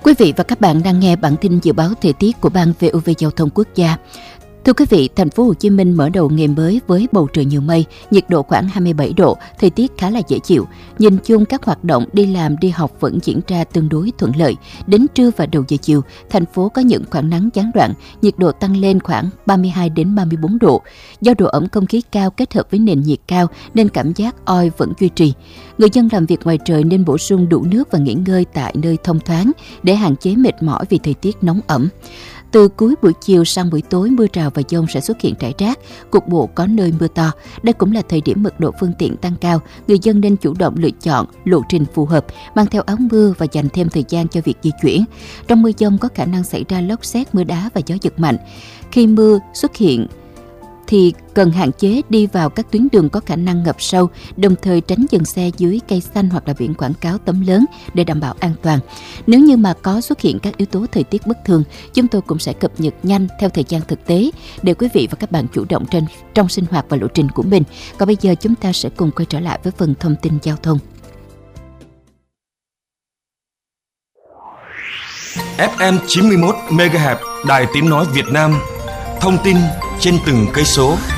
Quý vị và các bạn đang nghe bản tin dự báo thời tiết của Ban VOV Giao thông Quốc gia. Thưa quý vị, thành phố Hồ Chí Minh mở đầu ngày mới với bầu trời nhiều mây, nhiệt độ khoảng 27 độ, thời tiết khá là dễ chịu. Nhìn chung các hoạt động đi làm, đi học vẫn diễn ra tương đối thuận lợi. Đến trưa và đầu giờ chiều, thành phố có những khoảng nắng gián đoạn, nhiệt độ tăng lên khoảng 32 đến 34 độ. Do độ ẩm không khí cao kết hợp với nền nhiệt cao nên cảm giác oi vẫn duy trì. Người dân làm việc ngoài trời nên bổ sung đủ nước và nghỉ ngơi tại nơi thông thoáng để hạn chế mệt mỏi vì thời tiết nóng ẩm. Từ cuối buổi chiều sang buổi tối, mưa rào và dông sẽ xuất hiện rải rác, cục bộ có nơi mưa to. Đây cũng là thời điểm mật độ phương tiện tăng cao, người dân nên chủ động lựa chọn lộ trình phù hợp, mang theo áo mưa và dành thêm thời gian cho việc di chuyển. Trong mưa dông có khả năng xảy ra lốc sét, mưa đá và gió giật mạnh. Khi mưa xuất hiện thì cần hạn chế đi vào các tuyến đường có khả năng ngập sâu, đồng thời tránh dừng xe dưới cây xanh hoặc là biển quảng cáo tấm lớn để đảm bảo an toàn. Nếu như mà có xuất hiện các yếu tố thời tiết bất thường, chúng tôi cũng sẽ cập nhật nhanh theo thời gian thực tế để quý vị và các bạn chủ động trong sinh hoạt và lộ trình của mình. Còn bây giờ chúng ta sẽ cùng quay trở lại với phần thông tin giao thông. FM 91 MHz Đài Tiếng nói Việt Nam, thông tin trên từng cây số.